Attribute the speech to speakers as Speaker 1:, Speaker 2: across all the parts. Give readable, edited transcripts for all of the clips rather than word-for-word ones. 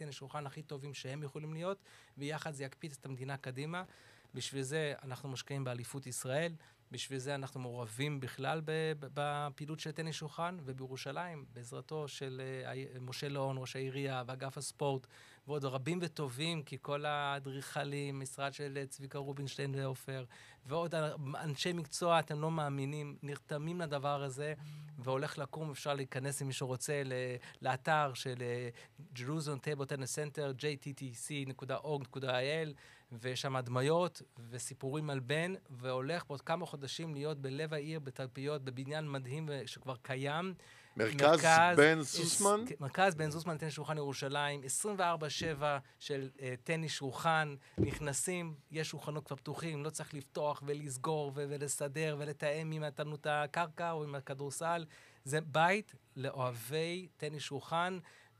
Speaker 1: טניס שולחן הכי טובים שהם יכולים להיות, ויחד זה יקפיץ את המדינה קדימה. בשביל זה אנחנו משקיעים באליפות ישראל, בשביל זה אנחנו מעורבים בכלל בפעילות של טניס שולחן, ובירושלים, בעזרתו של משה לאון, ראש העירייה, ואגף הספורט, ועוד רבים וטובים, כי כל האדריכלים, משרד של צביקה רובינשטיין ועופר, ועוד אנשי מקצוע, אתם לא מאמינים, נרתמים לדבר הזה, והולך לקום, אפשר להיכנס אם מישהו רוצה, לאתר של Jerusalem Table Tennis Center, jttc.org.il, ויש שם הדמיות וסיפורים על בן, והולך בעוד כמה חודשים להיות בלב העיר, בתלפיות, בבניין מדהים שכבר קיים.
Speaker 2: מרכז בן זוסמן?
Speaker 1: מרכז בן זוסמן, טניס שולחן ירושלים, 24/7 של טניס שולחן, נכנסים, יש שולחנות כבר פתוחים, לא צריך לפתוח ולסגור ולסדר ולתאם אם נתנו את הקרקע או עם הכדורסל. זה בית לאוהבי טניס שולחן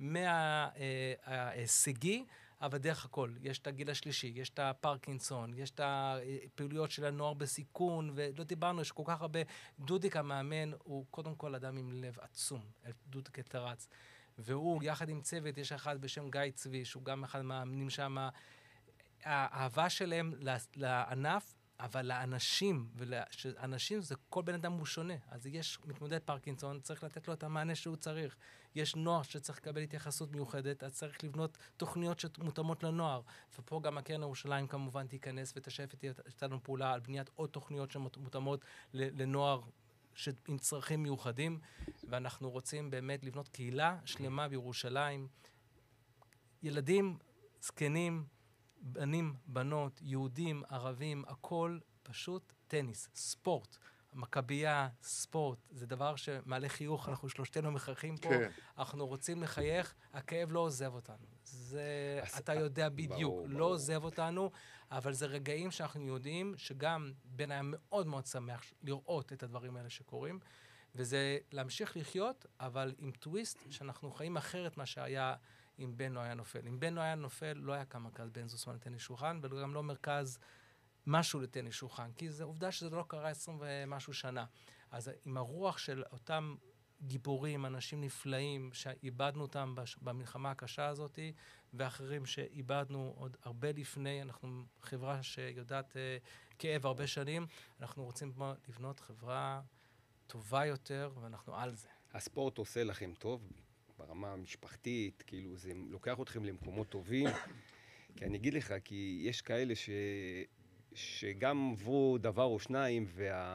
Speaker 1: מההישגי, אבל דרך הכל. יש את הגיל השלישי, יש את הפרקינסון, יש את הפעילויות של הנוער בסיכון, ולא דיברנו, יש כל כך הרבה. דודיק המאמן הוא קודם כל אדם עם לב עצום, דודיק תרץ. והוא, יחד עם צוות, יש אחד בשם גיא צבי, שהוא גם אחד מהאמנים שם, האהבה שלהם לענף, אבל לאנשים, אנשים זה כל בן אדם הוא שונה. אז יש מתמודד פרקינסון, צריך לתת לו את המענה שהוא צריך. יש נוער שצריך לקבל התייחסות מיוחדת, אז צריך לבנות תוכניות שמותאמות לנוער. ופה גם הקרן ירושלים כמובן תיכנס ותשף איתנו פעולה על בניית עוד תוכניות שמותאמות לנוער עם צרכים מיוחדים, ואנחנו רוצים באמת לבנות קהילה שלמה בירושלים. ילדים, זקנים, בנים, בנות, יהודים, ערבים, הכל פשוט טניס, ספורט. מכבייה, ספורט, זה דבר שמעלה חיוך, אנחנו שלושתנו מחייכים פה, אנחנו רוצים לחייך, הכאב לא עוזב אותנו. זה, אתה יודע בדיוק, לא עוזב אותנו, אבל זה רגעים שאנחנו יודעים שגם בן היה מאוד מאוד שמח לראות את הדברים האלה שקורים, וזה להמשיך לחיות, אבל עם טוויסט שאנחנו חיים אחרת מה שהיה אם בן לא היה נופל. אם בן לא היה נופל, לא היה כאן מרכז בן זוסמן לטניס שולחן, וגם לא מרכז משהו לטניס שולחן, כי זו עובדה שזה לא קרה 20 ומשהו שנה. אז עם הרוח של אותם גיבורים, אנשים נפלאים, שאיבדנו אותם במלחמה הקשה הזאת, ואחרים שאיבדנו עוד הרבה לפני, אנחנו חברה שיודעת כאב הרבה שנים, אנחנו רוצים לבנות חברה טובה יותר, ואנחנו על זה.
Speaker 3: הספורט עושה לכם טוב, ברמה המשפחתית, כאילו זה לוקח אתכם למקומות טובים, כי אני אגיד לך, כי יש כאלה שגם עברו דבר או שניים,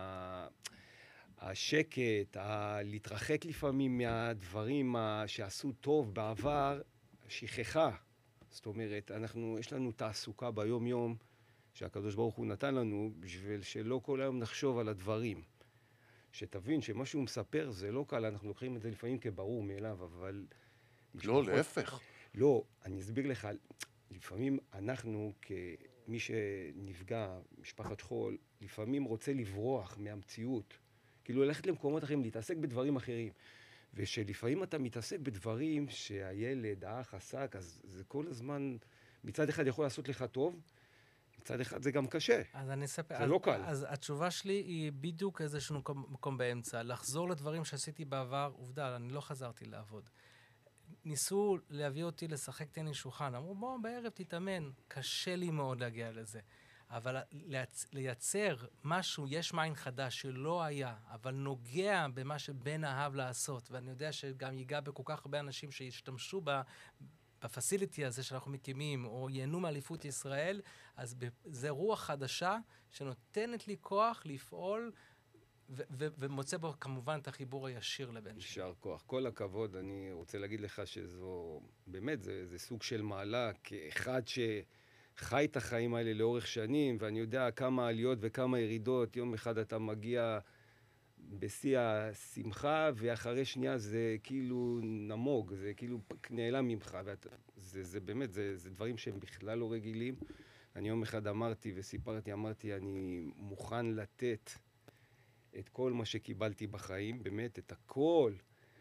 Speaker 3: והשקט, להתרחק לפעמים מהדברים שעשו טוב בעבר, שכחה. זאת אומרת, יש לנו תעסוקה ביום-יום, שהקדוש ברוך הוא נתן לנו, בשביל שלא כל היום נחשוב על הדברים. שתבין שמה שהוא מספר זה לא קל, אנחנו לוקחים את זה לפעמים כברור מאליו, אבל...
Speaker 2: לא, להפך.
Speaker 3: לא, אני אסביר לך, לפעמים אנחנו כמי שנפגע, משפחת שכול, לפעמים רוצה לברוח מהמציאות, כאילו ללכת למקומות אחרים, להתעסק בדברים אחרים. ושלפעמים אתה מתעסק בדברים שהילד, האח, עסק, אז זה כל הזמן, מצד אחד יכול לעשות לך טוב, מצד אחד זה גם קשה.
Speaker 1: אז אני אספר,
Speaker 3: זה לא קל.
Speaker 1: אז התשובה שלי היא בדיוק איזשהו מקום באמצע. לחזור לדברים שעשיתי בעבר, עובדה, אני לא חזרתי לעבוד. ניסו להביא אותי לשחק טניס שולחן. אמרו, בוא, בערב תתאמן. קשה לי מאוד להגיע לזה. אבל לייצר משהו, יש מים חדש שלא היה, אבל נוגע במה שבן אהב לעשות. ואני יודע שגם ייגע בכל כך הרבה אנשים שישתמשו בפסיליטי הזה שאנחנו מקימים, או ייהנו מאליפות ישראל, אז זה רוח חדשה שנותנת לי כוח לפעול, ומוצא בו כמובן את החיבור הישיר לבן שלי.
Speaker 3: יישר כוח. כל הכבוד, אני רוצה להגיד לך שזו, באמת, זה סוג של מעלה, כאחד שחי את החיים האלה לאורך שנים, ואני יודע כמה עליות וכמה ירידות, יום אחד אתה מגיע בשיא השמחה, ואחרי שנייה זה כאילו נמוג, זה כאילו נעלם ממך, זה באמת, זה דברים שהם בכלל לא רגילים. אני יום אחד אמרתי וסיפרתי, אני מוכן לתת את כל מה שקיבלתי בחיים, באמת, את הכל,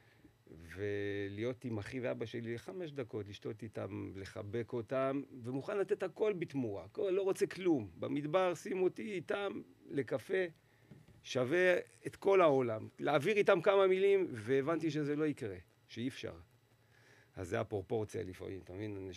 Speaker 3: ולהיות עם אחי ואבא שלי 5 דקות, לשתות איתם, לחבק אותם, ומוכן לתת הכל בתמורה, הכל, לא רוצה כלום. במדבר, שים אותי איתם לקפה, שווה את כל העולם. להעביר איתם כמה מילים, והבנתי שזה לא יקרה, שאי אפשר. אז זה הפרופורציה לפעמים, אתה מבין?